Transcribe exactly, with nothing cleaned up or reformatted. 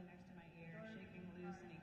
next to my ear, shaking loose, and he